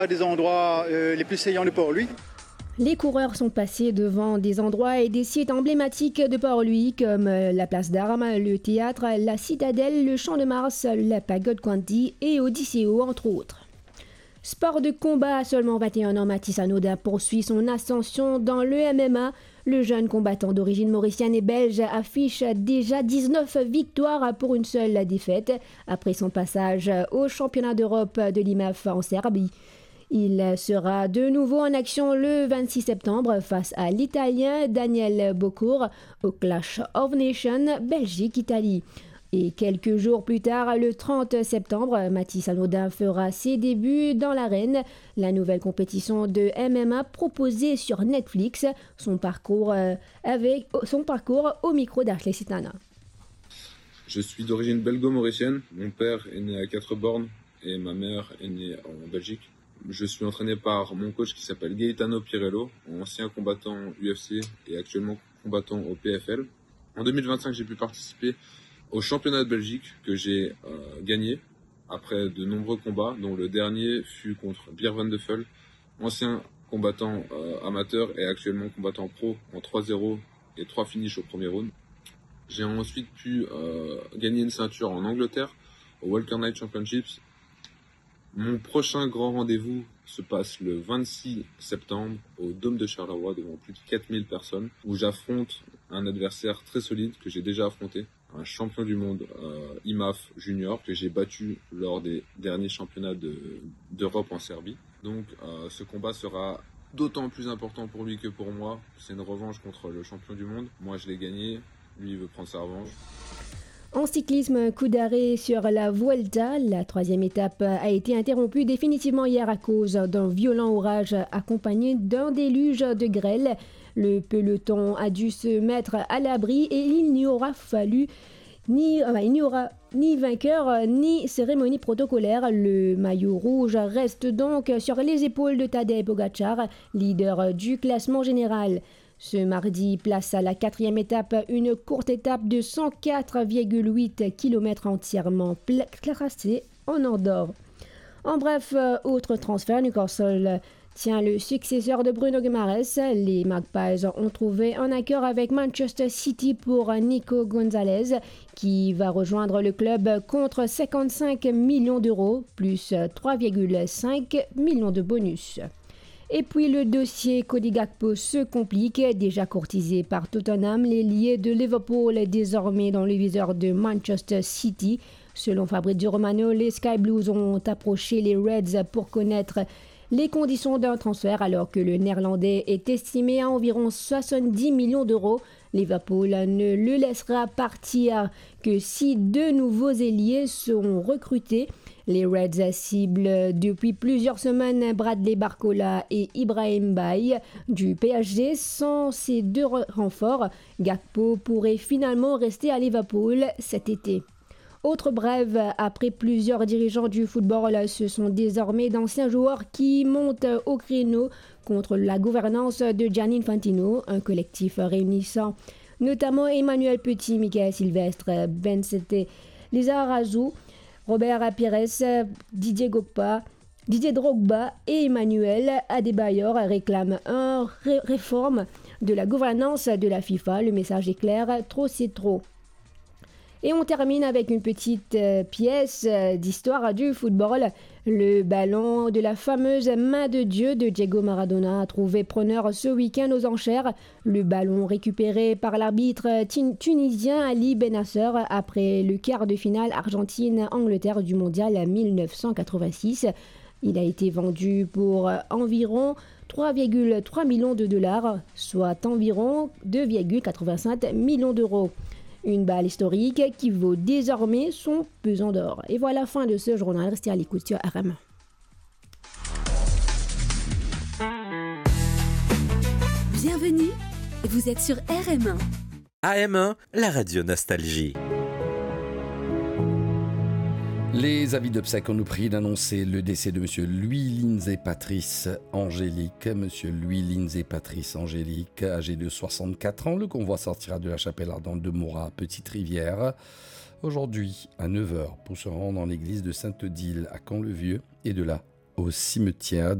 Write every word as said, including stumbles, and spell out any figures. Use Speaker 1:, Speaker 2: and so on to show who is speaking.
Speaker 1: Des endroits euh, les plus saillants de Port-Louis.
Speaker 2: Les coureurs sont passés devant des endroits et des sites emblématiques de Port-Louis comme la place d'Armes, le théâtre, la citadelle, le champ de Mars, la pagode Conti et Odysseo entre autres. Sport de combat à seulement vingt et un ans, Mathis Anoda poursuit son ascension dans le M M A. Le jeune combattant d'origine mauricienne et belge affiche déjà dix-neuf victoires pour une seule défaite après son passage au championnat d'Europe de l'I M A F en Serbie. Il sera de nouveau en action le vingt-six septembre face à l'Italien Daniel Bocour au Clash of Nations Belgique-Italie. Et quelques jours plus tard, le trente septembre, Mathis Anoda fera ses débuts dans l'arène, la nouvelle compétition de M M A proposée sur Netflix. Son parcours, euh, avec, son parcours au micro d'Ashley Sitana.
Speaker 3: Je suis d'origine belgo-mauricienne. Mon père est né à Quatre-Bornes et ma mère est née en Belgique. Je suis entraîné par mon coach qui s'appelle Gaetano Pirello, ancien combattant U F C et actuellement combattant au P F L. En deux mille vingt-cinq, j'ai pu participer au championnat de Belgique que j'ai euh, gagné après de nombreux combats, dont le dernier fut contre Beer Van de Veul, ancien combattant euh, amateur et actuellement combattant pro en trois zéro et trois finishes au premier round. J'ai ensuite pu euh, gagner une ceinture en Angleterre au Walker Night Championships. Mon prochain grand rendez-vous se passe le vingt-six septembre au Dôme de Charleroi devant plus de quatre mille personnes où j'affronte un adversaire très solide que j'ai déjà affronté, un champion du monde euh, I M A F junior que j'ai battu lors des derniers championnats de, d'Europe en Serbie. Donc euh, ce combat sera d'autant plus important pour lui que pour moi. C'est une revanche contre le champion du monde. Moi je l'ai gagné, lui il veut prendre sa revanche.
Speaker 2: En cyclisme, coup d'arrêt sur la Vuelta. La troisième étape a été interrompue définitivement hier à cause d'un violent orage accompagné d'un déluge de grêle. Le peloton a dû se mettre à l'abri et il n'y aura fallu ni, enfin, il n'y aura ni vainqueur ni cérémonie protocolaire. Le maillot rouge reste donc sur les épaules de Tadej Pogačar, leader du classement général. Ce mardi, place à la quatrième étape, une courte étape de cent quatre virgule huit kilomètres entièrement tracée en Andorre. En bref, autre transfert, Newcastle tient le successeur de Bruno Guimaraes. Les Magpies ont trouvé un accord avec Manchester City pour Nico Gonzalez, qui va rejoindre le club contre cinquante-cinq millions d'euros, plus trois virgule cinq millions de bonus. Et puis le dossier Cody Gakpo se complique. Déjà courtisé par Tottenham, l'ailier de Liverpool est désormais dans le viseur de Manchester City. Selon Fabrizio Romano, les Sky Blues ont approché les Reds pour connaître les conditions d'un transfert alors que le Néerlandais est estimé à environ soixante-dix millions d'euros. Liverpool ne le laissera partir que si deux nouveaux ailiers seront recrutés. Les Reds ciblent depuis plusieurs semaines Bradley Barcola et Ibrahim Baye du P S G. Sans ces deux renforts, Gakpo pourrait finalement rester à Liverpool cet été. Autre brève, après plusieurs dirigeants du football, ce sont désormais d'anciens joueurs qui montent au créneau contre la gouvernance de Gianni Infantino, un collectif réunissant notamment Emmanuel Petit, Michael Sylvestre, Benzete Lizarazu, Robert Pires, Didier Gokpa, Didier Drogba et Emmanuel Adebayor réclament une ré- réforme de la gouvernance de la FIFA. Le message est clair, trop c'est trop. Et on termine avec une petite euh, pièce euh, d'histoire du football. Le ballon de la fameuse main de Dieu de Diego Maradona a trouvé preneur ce week-end aux enchères. Le ballon récupéré par l'arbitre tin- tunisien Ali Benasser après le quart de finale Argentine-Angleterre du mondial dix-neuf cent quatre-vingt-six. Il a été vendu pour environ trois virgule trois millions de dollars, soit environ deux virgule quatre-vingt-cinq millions d'euros. Une balle historique qui vaut désormais son pesant d'or. Et voilà la fin de ce journal. Restez à l'écoute sur R M un.
Speaker 4: Bienvenue, vous êtes sur R M un.
Speaker 5: A M un, la radio nostalgie.
Speaker 6: Les avis d'obsèques ont nous pris d'annoncer le décès de Monsieur Louis Lindsay Patrice Angélique. Monsieur Louis Lindsay Patrice Angélique, âgé de soixante-quatre ans, le convoi sortira de la chapelle ardente de Morat, Petite-Rivière, aujourd'hui à neuf heures pour se rendre dans l'église de Sainte-Odile à Camp-le-Vieux et de là au cimetière